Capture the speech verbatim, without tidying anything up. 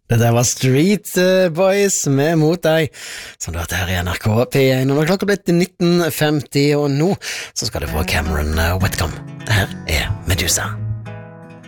Det der var Street Boys med Mot deg, som du har her i N R K P én. Og nå er klokka blitt nitten femti, og nå så skal du få Cameron Whitcomb. Her er Medusa.